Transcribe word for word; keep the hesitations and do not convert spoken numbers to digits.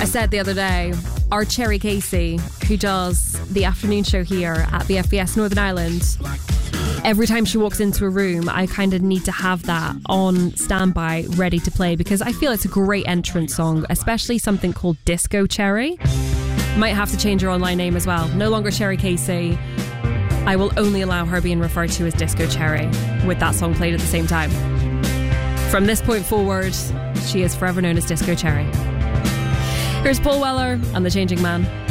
I said the other day, our Cherry Casey, who does the afternoon show here at the F B S Northern Ireland, every time she walks into a room, I kind of need to have that on standby, ready to play, because I feel it's a great entrance song, especially something called Disco Cherry. Might have to change her online name as well. No longer Cherry Casey. I will only allow her being referred to as Disco Cherry, with that song played at the same time. From this point forward, she is forever known as Disco Cherry. Here's Paul Weller and The Changing Man.